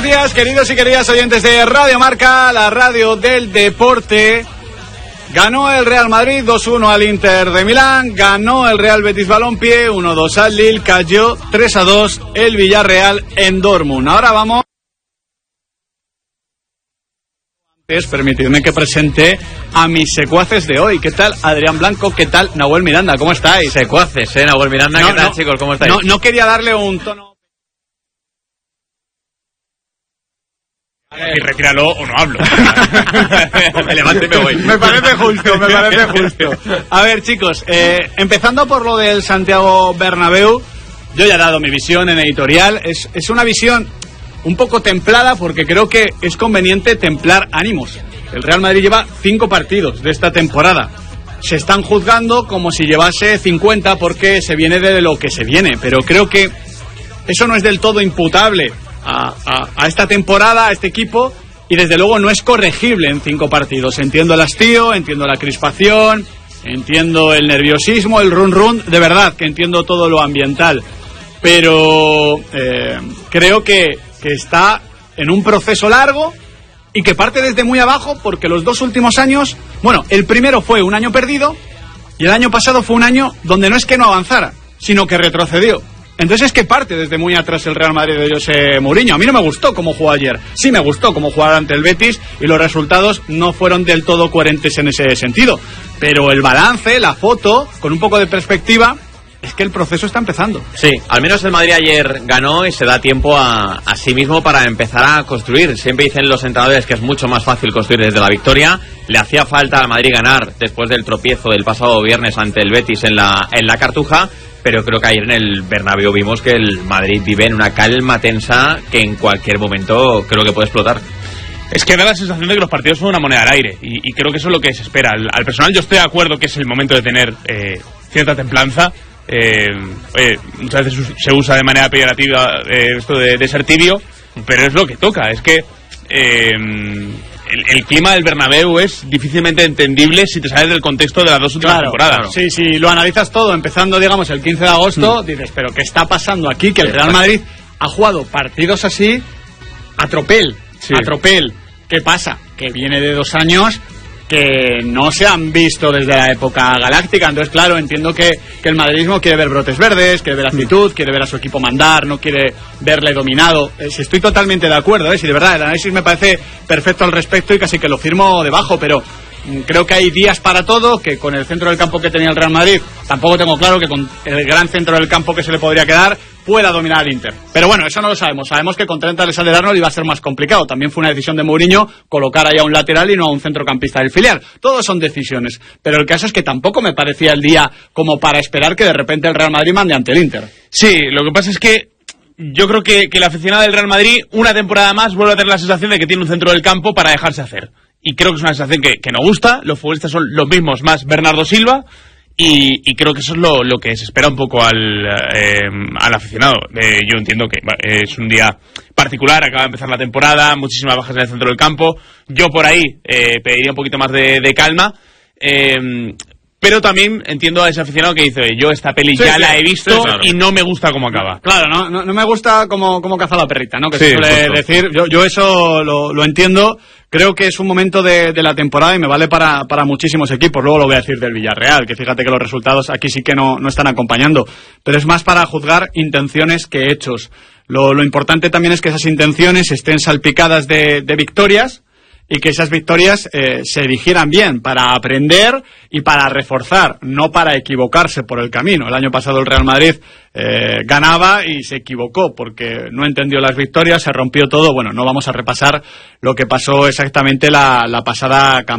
días, queridos y queridas oyentes de Radio Marca, la radio del deporte. Ganó el Real Madrid 2-1 al Inter de Milán, ganó el Real Betis Balompié 1-2 al Lille, cayó 3-2 el Villarreal en Dortmund. Ahora vamos. Permitidme que presente a mis secuaces de hoy. ¿Qué tal, Adrián Blanco? ¿Qué tal, Nahuel Miranda? ¿Cómo estáis? Secuaces, Nahuel Miranda. ¿Qué tal, chicos? ¿Cómo estáis? No quería darle un tono. Y retíralo o no hablo. Me levanto y me voy. Me parece justo. A ver, chicos, empezando por lo del Santiago Bernabéu, yo ya he dado mi visión en editorial. Es una visión un poco templada porque creo que es conveniente templar ánimos. El Real Madrid lleva 5 partidos de esta temporada. Se están juzgando como si llevase 50 porque se viene de lo que se viene, pero creo que eso no es del todo imputable a esta temporada, a este equipo, y desde luego no es corregible en 5 partidos. Entiendo el hastío, entiendo la crispación, entiendo el nerviosismo, el run, de verdad que entiendo todo lo ambiental, pero creo que está en un proceso largo y que parte desde muy abajo, porque los 2 últimos años, bueno, el primero fue un año perdido y el año pasado fue un año donde no es que no avanzara, sino que retrocedió. Entonces es que parte desde muy atrás el Real Madrid de José Mourinho. A mí no me gustó cómo jugó ayer. Sí me gustó cómo jugar ante el Betis y los resultados no fueron del todo coherentes en ese sentido. Pero el balance, la foto, con un poco de perspectiva, es que el proceso está empezando. Sí, al menos el Madrid ayer ganó y se da tiempo a sí mismo para empezar a construir. Siempre dicen los entrenadores que es mucho más fácil construir desde la victoria. Le hacía falta al Madrid ganar después del tropiezo del pasado viernes ante el Betis en la Cartuja. Pero creo que ayer en el Bernabéu vimos que el Madrid vive en una calma tensa que en cualquier momento creo que puede explotar. Es que da la sensación de que los partidos son una moneda al aire y creo que eso es lo que se espera. Al personal yo estoy de acuerdo que es el momento de tener cierta templanza. Muchas veces se usa de manera peyorativa esto de ser tibio, pero es lo que toca. Es que el clima del Bernabéu es difícilmente entendible si te sales del contexto de las 2 últimas temporadas. Claro. Sí, si lo analizas todo, empezando, digamos, el 15 de agosto, dices, pero ¿qué está pasando aquí? Que el Real Madrid ha jugado partidos así a tropel. ¿Qué pasa? Que viene de 2 años que no se han visto desde la época galáctica. Entonces, claro, entiendo que el madridismo quiere ver brotes verdes, quiere ver actitud, quiere ver a su equipo mandar, no quiere verle dominado. Si estoy totalmente de acuerdo, si de verdad el análisis me parece perfecto al respecto y casi que lo firmo debajo, pero creo que hay días para todo, que con el centro del campo que tenía el Real Madrid tampoco tengo claro que con el gran centro del campo que se le podría quedar pueda dominar al Inter. Pero bueno, eso no lo sabemos. Sabemos que con Trent Alexander-Arnold iba a ser más complicado. También fue una decisión de Mourinho colocar ahí a un lateral y no a un centrocampista del filial. Todos son decisiones. Pero el caso es que tampoco me parecía el día como para esperar que de repente el Real Madrid mande ante el Inter. Sí, lo que pasa es que yo creo que el aficionado del Real Madrid una temporada más vuelve a tener la sensación de que tiene un centro del campo para dejarse hacer. Y creo que es una sensación que no gusta. Los futbolistas son los mismos, más Bernardo Silva. Y creo que eso es lo que se espera un poco al aficionado. Yo entiendo que es un día particular, acaba de empezar la temporada, muchísimas bajas en el centro del campo. Yo por ahí pediría un poquito más de calma. Pero también entiendo a ese aficionado que dice, yo esta peli ya la he visto y no me gusta cómo acaba. Claro, no me gusta cómo caza la perrita, ¿no? Que se suele decir. Yo eso lo entiendo. Creo que es un momento de la temporada y me vale para muchísimos equipos. Luego lo voy a decir del Villarreal, que fíjate que los resultados aquí sí que no están acompañando. Pero es más para juzgar intenciones que hechos. Lo importante también es que esas intenciones estén salpicadas de victorias y que esas victorias se dirigieran bien para aprender y para reforzar, no para equivocarse por el camino. El año pasado el Real Madrid ganaba y se equivocó porque no entendió las victorias, se rompió todo. Bueno, no vamos a repasar lo que pasó exactamente la pasada campaña.